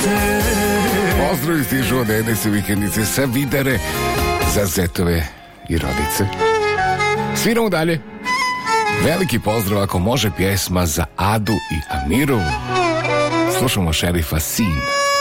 Pozdrav stižu od Edese vikendice sa Vidare za zetove i rodice. Sviramo dalje. Veliki pozdrav ako može pjesma za Adu i Amiru. Slušamo Šerifa Sin.